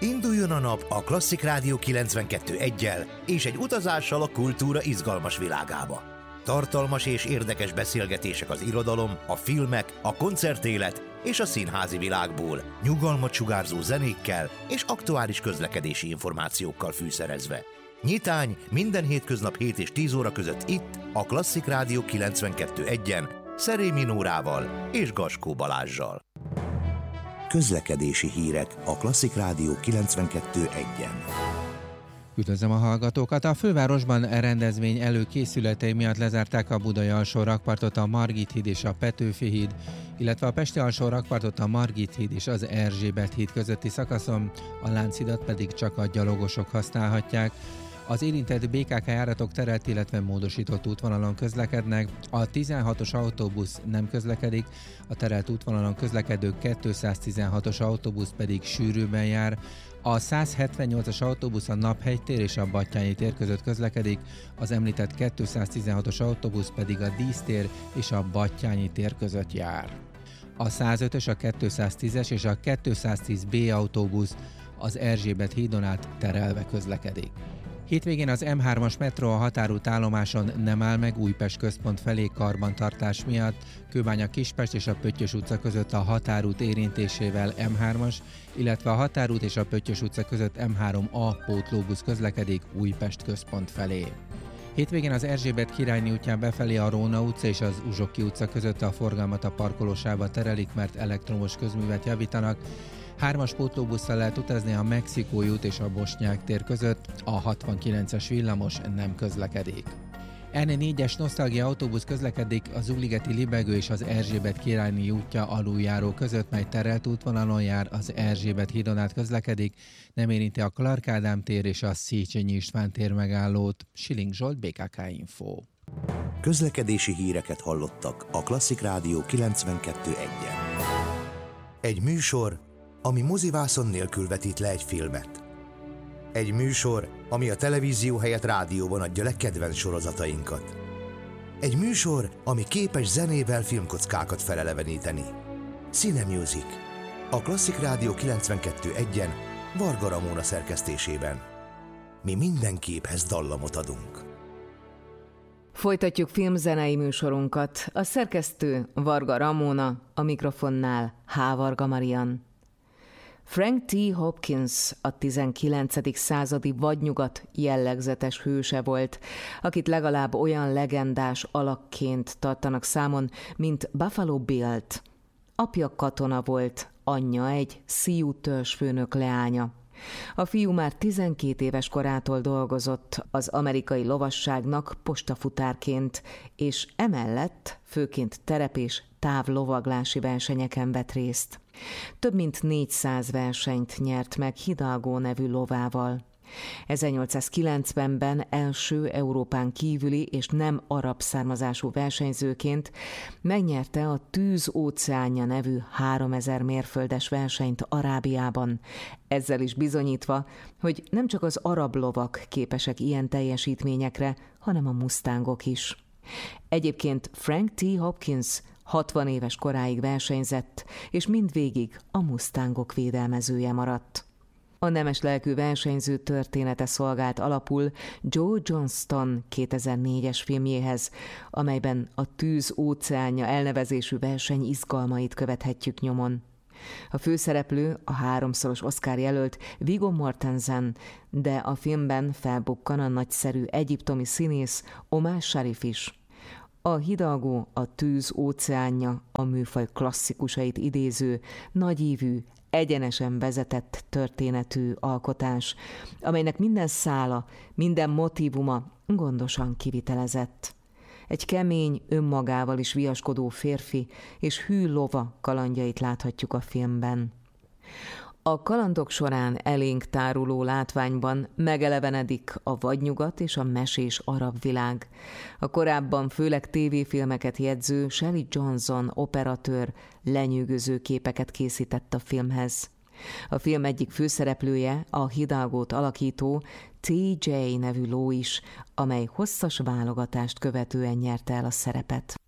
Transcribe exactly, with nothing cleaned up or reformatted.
Induljon a nap a Klasszik Rádió kilencvenkettő eggyel és egy utazással a kultúra izgalmas világába. Tartalmas és érdekes beszélgetések az irodalom, a filmek, a koncertélet és a színházi világból, nyugalmat sugárzó zenékkel és aktuális közlekedési információkkal fűszerezve. Nyitány minden hétköznap hét és tíz óra között itt, a Klasszik Rádió kilencvenkettő egyen, Szerémi Nórával és Gaskó Balázssal. Közlekedési hírek a Klasszik Rádió kilencvenkettő egyen. Üdvözlöm a hallgatókat! A fővárosban rendezvény előkészületei miatt lezárták a Budai alsó rakpartot, a Margit híd és a Petőfi híd, illetve a Pesti alsó rakpartot, a Margit híd és az Erzsébet híd közötti szakaszon, a Lánchidat pedig csak a gyalogosok használhatják. Az érintett bé ká ká járatok terelt, illetve módosított útvonalon közlekednek, a tizenhatos autóbusz nem közlekedik, a terelt útvonalon közlekedő kétszáztizenhatos autóbusz pedig sűrűbben jár, a száz hetvennyolcas autóbusz a Naphegy tér és a Battyányi tér között közlekedik, az említett kétszáztizenhatos autóbusz pedig a Dísztér és a Battyányi tér között jár. A százötös, a kétszáztízes és a kétszáztíz bé autóbusz az Erzsébet hídon át terelve közlekedik. Hétvégén az em hármas metró a határút állomáson nem áll meg Újpest központ felé karbantartás miatt, Kőbánya-Kispest és a Pöttyös utca között a határút érintésével em hármas, illetve a határút és a Pöttyös utca között em három á pótlóbusz közlekedik Újpest központ felé. Hétvégén az Erzsébet királyné útján befelé a Róna utca és az Uzsoki utca között a forgalmat a parkolósába terelik, mert elektromos közművet javítanak. Hármas pótlóbusszal lehet utazni a Mexikói út és a Bosnyák tér között, a hatvankilences villamos nem közlekedik. en négyes nosztalgia autóbusz közlekedik az Újligeti Libegő és az Erzsébet királyné útja aluljáró között, mely terelt útvonalon jár, az Erzsébet hídon át közlekedik, nem érinti a Clark Ádám tér és a Széchenyi István tér megállót. Siling Zsolt, bé ká ká Info. Közlekedési híreket hallottak a Klasszik Rádió kilencvenkettő egyen. Egy műsor, ami mozivászon nélkül vetít le egy filmet. Egy műsor, ami a televízió helyett rádióban adja le kedvenc sorozatainkat. Egy műsor, ami képes zenével filmkockákat feleleveníteni. Cine Music. A Klasszik Rádió kilencvenkettő egyen Varga Ramóna szerkesztésében. Mi minden képhez dallamot adunk. Folytatjuk filmzenei műsorunkat. A szerkesztő Varga Ramóna, a mikrofonnál H. Varga Marian. Frank T. Hopkins a tizenkilencedik századi vadnyugat jellegzetes hőse volt, akit legalább olyan legendás alakként tartanak számon, mint Buffalo Billt. Apja katona volt, anyja egy Sioux törzsfőnök leánya. A fiú már tizenkét éves korától dolgozott az amerikai lovasságnak postafutárként, és emellett főként terep- és távlovaglási versenyeken vett részt. Több mint négyszáz versenyt nyert meg Hidalgo nevű lovával. ezernyolcszázkilencvenben első Európán kívüli és nem arab származású versenyzőként megnyerte a Tűz óceánja nevű háromezer mérföldes versenyt Arábiában, ezzel is bizonyítva, hogy nem csak az arab lovak képesek ilyen teljesítményekre, hanem a mustangok is. Egyébként Frank T. Hopkins hatvan éves koráig versenyzett, és mindvégig a mustangok védelmezője maradt. A nemes lelkű versenyző története szolgált alapul Joe Johnston kétezer-négyes filmjéhez, amelyben a Tűz óceánja elnevezésű verseny izgalmait követhetjük nyomon. A főszereplő a háromszoros Oscar jelölt Viggo Mortensen, de a filmben felbukkan a nagyszerű egyiptomi színész Omar Sharif is. A Hidalgo a Tűz óceánja a műfaj klasszikusait idéző, nagyívű, egyenesen vezetett történetű alkotás, amelynek minden szála, minden motívuma gondosan kivitelezett. Egy kemény, önmagával is viaskodó férfi és hű lova kalandjait láthatjuk a filmben. A kalandok során elénk táruló látványban megelevenedik a vadnyugat és a mesés arab világ. A korábban főleg tévéfilmeket jegyző Shelley Johnson operatőr lenyűgöző képeket készített a filmhez. A film egyik főszereplője a Hidalgót alakító té jé nevű ló is, amely hosszas válogatást követően nyerte el a szerepet.